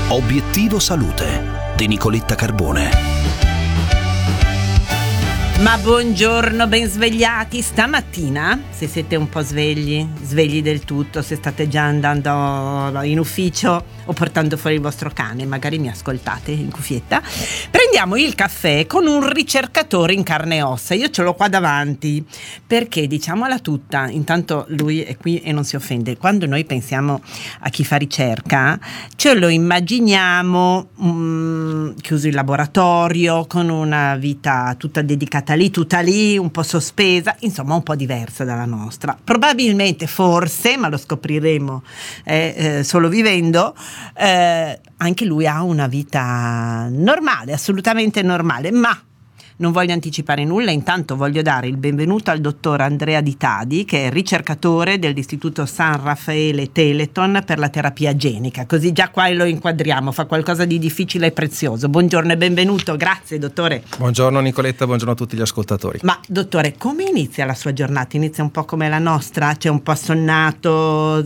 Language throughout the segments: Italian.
Obiettivo Salute di Nicoletta Carbone. Ma buongiorno, ben svegliati. Stamattina, se siete un po' svegli del tutto, se state già andando in ufficio o portando fuori il vostro cane, magari mi ascoltate in cuffietta, prendiamo il caffè con un ricercatore in carne e ossa. Io ce l'ho qua davanti perché, diciamola tutta, intanto lui è qui e non si offende. Quando noi pensiamo a chi fa ricerca, ce lo immaginiamo chiuso in laboratorio, con una vita tutta dedicata lì, tutta lì, un po' sospesa, insomma un po' diversa dalla nostra. Probabilmente, forse, ma lo scopriremo solo vivendo, anche lui ha una vita normale, assolutamente normale, ma non voglio anticipare nulla. Intanto voglio dare il benvenuto al dottor Andrea Di Tadi, che è ricercatore dell'Istituto San Raffaele Teleton per la terapia genica, così già qua lo inquadriamo, fa qualcosa di difficile e prezioso. Buongiorno e benvenuto, grazie dottore. Buongiorno Nicoletta, buongiorno a tutti gli ascoltatori. Ma dottore, come inizia la sua giornata? Inizia un po' come la nostra? C'è un po' assonnato,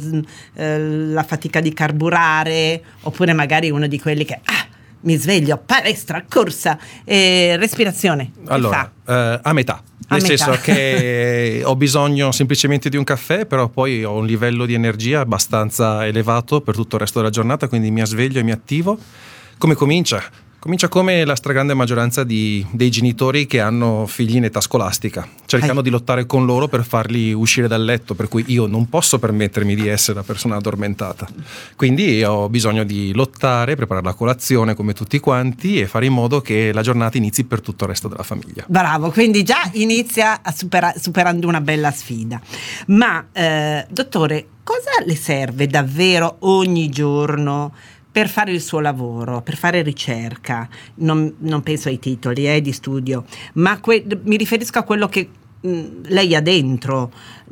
la fatica di carburare, oppure magari uno di quelli che mi sveglio, palestra, corsa, respirazione. Allora, a metà. Nel senso che ho bisogno semplicemente di un caffè, però poi ho un livello di energia abbastanza elevato per tutto il resto della giornata, quindi mi sveglio e mi attivo. Come comincia? Comincia come la stragrande maggioranza dei genitori che hanno figli in età scolastica, cercando di lottare con loro per farli uscire dal letto, per cui io non posso permettermi di essere la persona addormentata. Quindi ho bisogno di lottare, preparare la colazione come tutti quanti e fare in modo che la giornata inizi per tutto il resto della famiglia. Bravo, quindi già inizia superando una bella sfida. Ma dottore, cosa le serve davvero ogni giorno per fare il suo lavoro, per fare ricerca? Non penso ai titoli di studio, ma mi riferisco a quello che lei ha dentro,